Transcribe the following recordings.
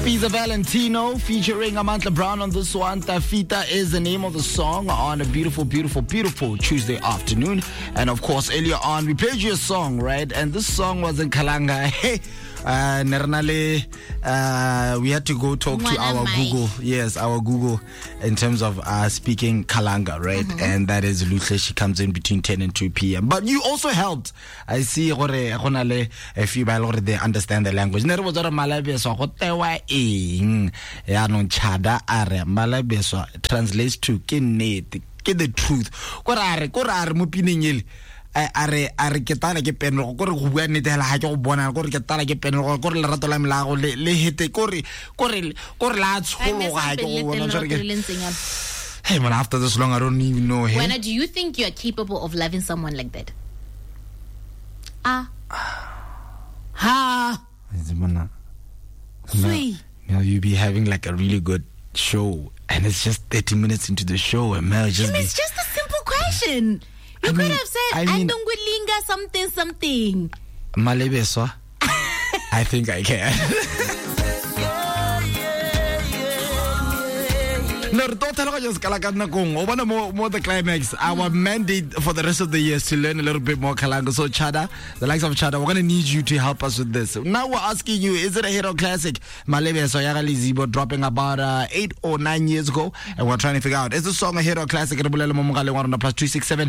Fiza Valentino featuring Amantla Brown on this one. Tafita is the name of the song on a beautiful, beautiful, beautiful Tuesday afternoon. And of course, earlier on, we played you a song, right? And this song was in Kalanga. Hey, we had to go talk to our Google. Yes, our Google in terms of speaking Kalanga, right? Mm-hmm. And that is Lutle. She comes in between 10 and 2 p.m. But you also helped. I see a few people they understand the language. Translates to the truth. Are ke tala ke penelo go re go bua nnete hela ha ke go bona go re ke tala ke penelo go re le rato la melago le hete go re la tsholo ga ke go bona jare ke hey man, after this long I don't even know. Hey, when do you think you are capable of loving someone like that? Now you be having like a really good show and it's just 30 minutes into the show and it's just a simple question. You could have said, I don't go something. Malebeswa. I think I can. No, more the climax. Our mandate for the rest of the year is to learn a little bit more Kalanga. So Chada, the likes of Chada, we're going to need you to help us with this. Now we're asking you, is it a hero classic? Malebe Soyagali Zibo dropping about 8 or 9 years ago, and we're trying to figure out, is the song a hero classic? Plus 267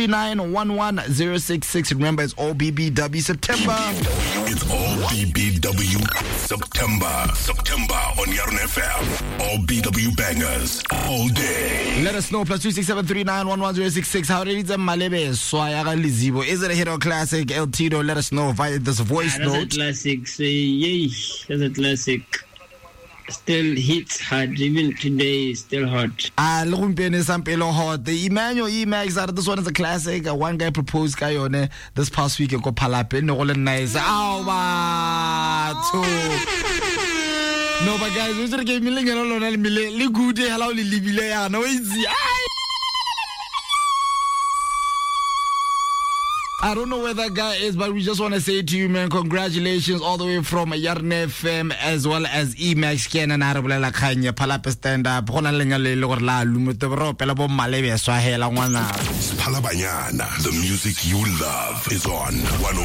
3911 Remember, it's all BBW September. It's all BBW September on Yarn FM. All BW bangers all day. Let us know. Plus 267 3911 How did it Malebe Soyaga Lizibo? Is it a hero classic? El Tito, let us know via this voice note. That's a classic. Say yay. That's a classic. Still hits hard. Even today is still hot. The Emmanuel Emax, this one is a classic. One guy proposed Kayone this past week. Go Palape. No, nice. No, but guys, we should give me a good day. Hello, Libile. No, easy. I don't know where that guy is, but we just want to say to you, man, congratulations all the way from Yarn FM as well as Emax Ken and Arabuela Kanya, Palapa stand up, Honalanga Lorla, Lumutero, Pelabo Malebe, Swahela, one. Palabanyana, the music you love is on 101.